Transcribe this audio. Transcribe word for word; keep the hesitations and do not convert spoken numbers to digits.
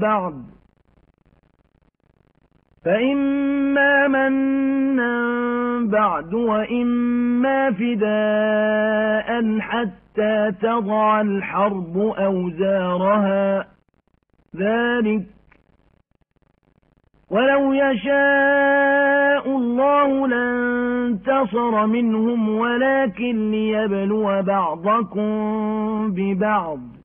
بعد فإما منا بعد وإما فداء حتى تضع الحرب أوزارها ذلك ولو يشاء الله لانتصر منهم ولكن ليبلو بعضكم ببعض